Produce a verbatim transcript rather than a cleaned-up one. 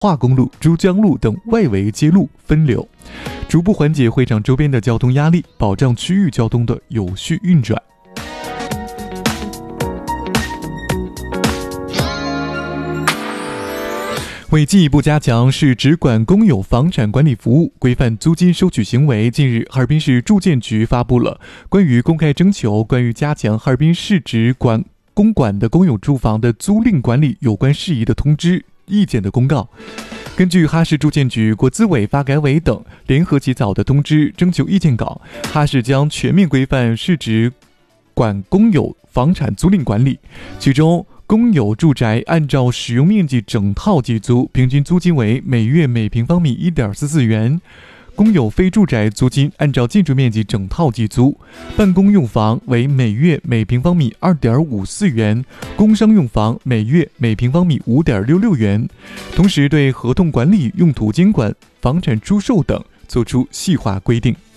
化公路、珠江路等外围街路分流，逐步缓解会场周边的交通压力，保障区域交通的有序运转。为进一步加强市直管公有房产管理服务，规范租金收取行为，近日哈尔滨市住建局发布了关于公开征求关于加强哈尔滨市直管公管的公有住房的租赁管理有关事宜的通知意见的公告。根据哈市住建局、国资委、发改委等联合起草的通知征求意见稿，哈市将全面规范市直管公有房产租赁管理，其中公有住宅按照使用面积整套计租，平均租金为每月每平方米 一点四四元；公有非住宅租金按照建筑面积整套计租，办公用房为每月每平方米 二点五四元，工商用房每月每平方米 五点六六元。同时对合同管理、用途监管、房产出售等作出细化规定。